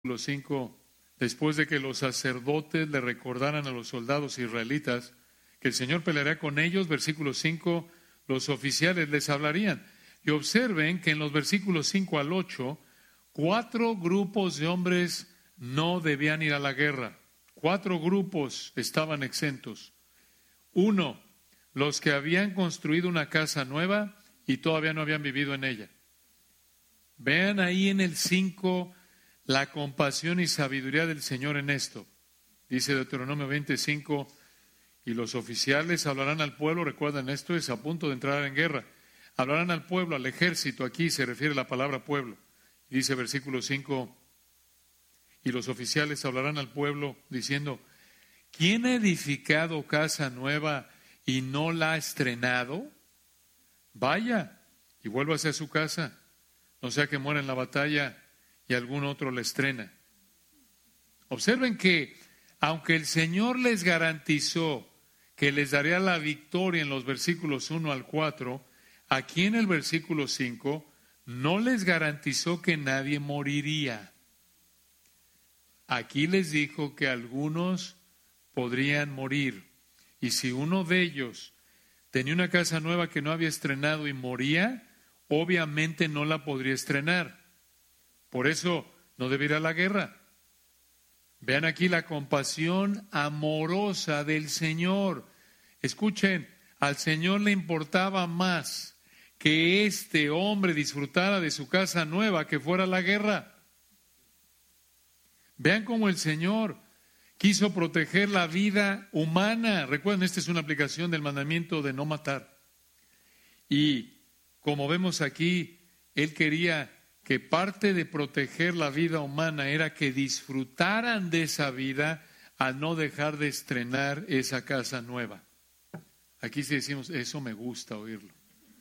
versículo 5, después de que los sacerdotes le recordaran a los soldados israelitas que el Señor peleará con ellos, versículo 5, los oficiales les hablarían. Y observen que en los versículos 5 al 8, 4 grupos de hombres no debían ir a la guerra. 4 grupos estaban exentos. 1, los que habían construido una casa nueva y todavía no habían vivido en ella. Vean ahí en el 5 la compasión y sabiduría del Señor en esto. Dice Deuteronomio 25, y los oficiales hablarán al pueblo, recuerden, esto es a punto de entrar en guerra. Hablarán al pueblo, al ejército, aquí se refiere la palabra pueblo. Dice versículo 5, y los oficiales hablarán al pueblo diciendo, ¿quién ha edificado casa nueva y no la ha estrenado? Vaya y vuélvase a su casa, no sea que muera en la batalla y algún otro la estrena. Observen que aunque el Señor les garantizó que les daría la victoria en los versículos 1 al 4, aquí en el versículo 5 no les garantizó que nadie moriría. Aquí les dijo que algunos podrían morir. Y si uno de ellos tenía una casa nueva que no había estrenado y moría, obviamente no la podría estrenar. Por eso no debe ir a la guerra. Vean aquí la compasión amorosa del Señor. Escuchen, al Señor le importaba más que este hombre disfrutara de su casa nueva que fuera a la guerra. Vean cómo el Señor quiso proteger la vida humana. Recuerden, esta es una aplicación del mandamiento de no matar. Y como vemos aquí, Él quería que parte de proteger la vida humana era que disfrutaran de esa vida al no dejar de estrenar esa casa nueva. Aquí sí decimos, eso me gusta oírlo.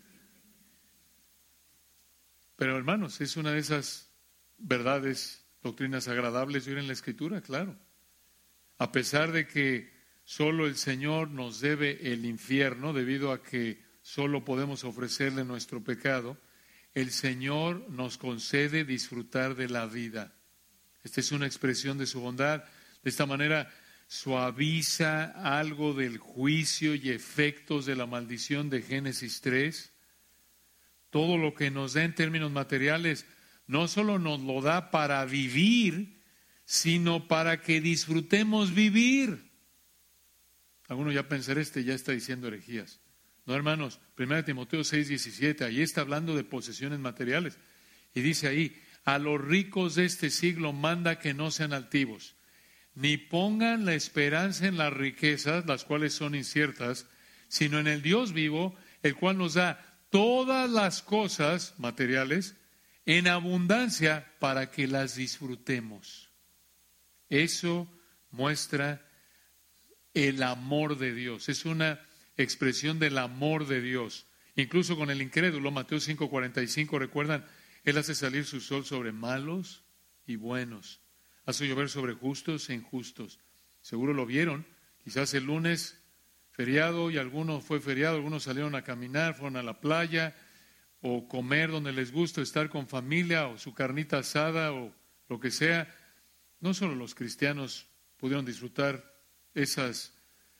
Pero hermanos, es una de esas verdades, doctrinas agradables de oír en la Escritura, claro. A pesar de que solo el Señor nos debe el infierno, debido a que solo podemos ofrecerle nuestro pecado, el Señor nos concede disfrutar de la vida. Esta es una expresión de su bondad. De esta manera suaviza algo del juicio y efectos de la maldición de Génesis 3. Todo lo que nos da en términos materiales no solo nos lo da para vivir, sino para que disfrutemos vivir. Alguno ya pensará, ya está diciendo herejías. No, hermanos, 1 Timoteo 6:17, ahí está hablando de posesiones materiales. Y dice ahí, a los ricos de este siglo manda que no sean altivos, ni pongan la esperanza en las riquezas, las cuales son inciertas, sino en el Dios vivo, el cual nos da todas las cosas materiales en abundancia para que las disfrutemos. Eso muestra el amor de Dios. Es una expresión del amor de Dios. Incluso con el incrédulo, Mateo 5:45, recuerdan, Él hace salir su sol sobre malos y buenos. Hace llover sobre justos e injustos. Seguro lo vieron, quizás el lunes feriado y algunos fue feriado, algunos salieron a caminar, fueron a la playa o comer donde les gusta, estar con familia o su carnita asada o lo que sea. No solo los cristianos pudieron disfrutar esas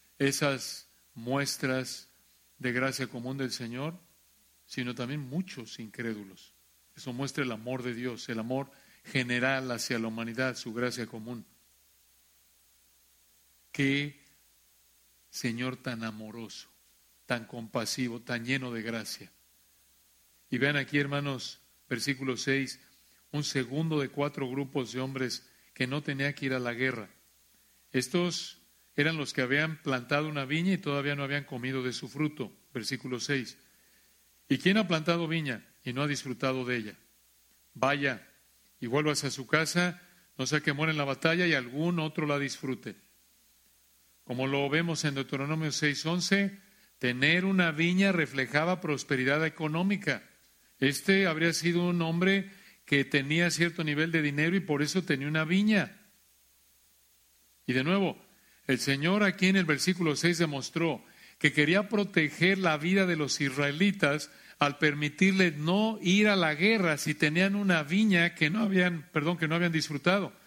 muestras de gracia común del Señor, sino también muchos incrédulos. Eso muestra el amor de Dios, el amor general hacia la humanidad, su gracia común. Qué Señor tan amoroso, tan compasivo, tan lleno de gracia. Y vean aquí, hermanos, versículo 6, un segundo de 4 grupos de hombres que no tenían que ir a la guerra. Estos eran los que habían plantado una viña y todavía no habían comido de su fruto. Versículo 6. ¿Y quién ha plantado viña y no ha disfrutado de ella? Vaya y vuélvase a su casa, no sea que muera en la batalla y algún otro la disfrute. Como lo vemos en Deuteronomio 6:11, tener una viña reflejaba prosperidad económica. Este habría sido un hombre que tenía cierto nivel de dinero y por eso tenía una viña. Y de nuevo, el Señor aquí en el versículo 6 demostró que quería proteger la vida de los israelitas al permitirles no ir a la guerra si tenían una viña que no habían disfrutado.